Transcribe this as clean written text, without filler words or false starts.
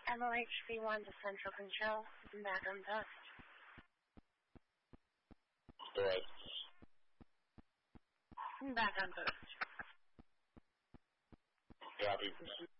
MOHV1 to Central Control. I'm back on post. Right. I'm back on post. Copy.